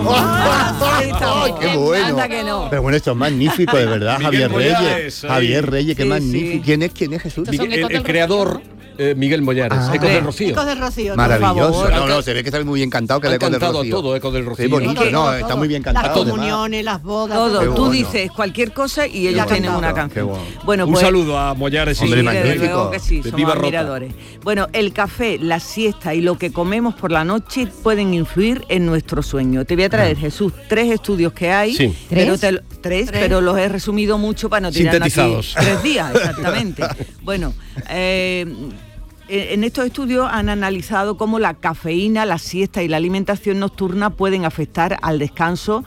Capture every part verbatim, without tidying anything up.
¡Oh, qué bueno! Que no. Pero bueno, esto es magnífico, de verdad. Miguel Javier Reyes. Mollares, ahí. Javier Reyes, qué Sí, magnífico. sí. ¿Quién es? ¿Quién es Jesús? Miguel- el, Ecos el del creador, Rocío. eh, Miguel Mollares, Ah. Ecos del Rocío. Ecos del Rocío. Maravilloso. favor. No, no, se ve que está muy bien cantado, que Han de Ecos del cantado Rocío. todo, Ecos del Rocío. Qué bonito, Todo, no, todo, está todo. muy bien Las cantado. además. comuniones, las bodas. Todo, Qué tú bueno. dices cualquier cosa y ellos Ya tienen cantado. una Qué canción. bueno. Bueno, Un pues, saludo a Mollares Sí, y Hombre, desde magnífico. luego que sí, de somos Viva Rota. admiradores. Bueno, el café, la siesta y lo que comemos por la noche pueden influir en nuestro sueño. Te voy a traer, Jesús, tres estudios que hay. Sí. Pero ¿Tres? te lo- tres, Tres. pero los he resumido mucho para no tirar aquí Sintetizados. tres días, exactamente. Bueno, eh, en estos estudios han analizado cómo la cafeína, la siesta y la alimentación nocturna pueden afectar al descanso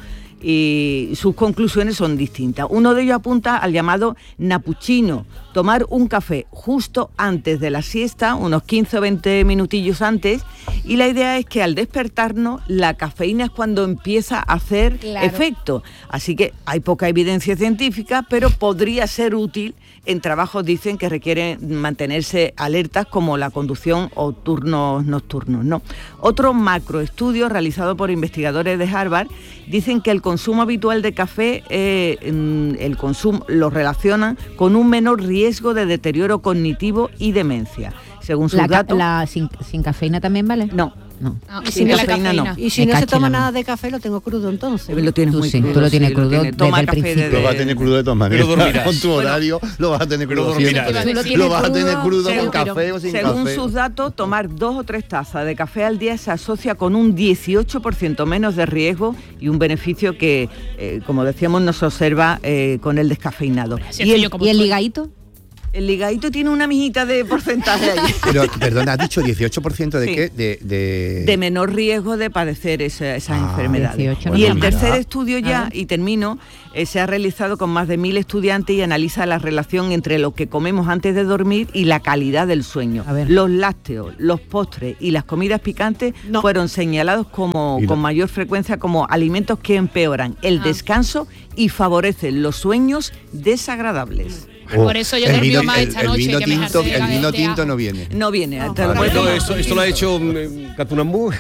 y sus conclusiones son distintas. Uno de ellos apunta al llamado napuchino, tomar un café justo antes de la siesta, unos quince o veinte minutillos antes, y la idea es que al despertarnos la cafeína es cuando empieza a hacer Claro. efecto. Así que hay poca evidencia científica, pero podría ser útil en trabajos, dicen, que requieren mantenerse alertas como la conducción o turnos nocturnos, ¿no? Otro macroestudio realizado por investigadores de Harvard dicen que el consumo habitual de café, eh, mm, el consumo lo relacionan con un menor riesgo de deterioro cognitivo y demencia. Según sus La, ca- datos... la sin, sin cafeína también vale. No. No. Ah, Sin y si no, cafeína, no. y si Me no se cacho toma en la nada mano. de café, lo tengo crudo entonces. Lo tienes Tú muy sí, crudo, tú lo tienes sí, crudo tienes. desde Toma el café principio. Lo vas a tener crudo de todas maneras. Pero dormirás. Con tu Bueno. horario lo vas a tener Pero crudo dormirás. siempre. Tú lo Lo, tienes vas a tener crudo, crudo según- con café o sin Según café. sus datos, tomar dos o tres tazas de café al día se asocia con un dieciocho por ciento menos de riesgo y un beneficio que, eh, como decíamos, no se observa eh, con el descafeinado. Así Y estoy el, yo como ¿Y el estoy. ligadito? el ligadito tiene una mijita de porcentaje allí. Pero, perdona, has dicho dieciocho por ciento de Sí. qué? De, de... De menor riesgo de padecer esa- esas Ah, enfermedades. dieciocho, y no el está mal. tercer estudio ya, Ah. y termino, eh, se ha realizado con más de mil estudiantes y analiza la relación entre lo que comemos antes de dormir y la calidad del sueño. A ver. Los lácteos, los postres y las comidas picantes No. fueron señalados como, Y lo- con mayor frecuencia como alimentos que empeoran el Ah. descanso y favorecen los sueños desagradables. Oh, Por eso yo el dormí vino- más el- esta el noche, vino que me tinto, harté el la vino de- de tinto ajo. no viene. No viene. No. te lo Vale. cuento. Esto, esto, esto lo ha hecho mm, Catunambú.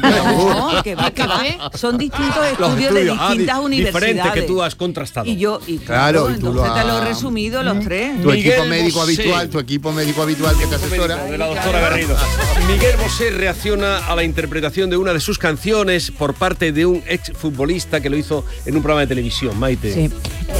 No, que va, que va. ¿Café? Son distintos Los estudios de estudios, ah, distintas di- universidades. diferente que tú has contrastado. Y yo, y Claro, claro, y tú entonces lo te lo he has- resumido los tres. Tu Miguel equipo médico Bosé. habitual, tu equipo médico habitual que te asesora. De la doctora Garrido. Miguel Bosé reacciona a la interpretación de una de sus canciones por parte de un exfutbolista que lo hizo en un programa de televisión, Maite. Sí.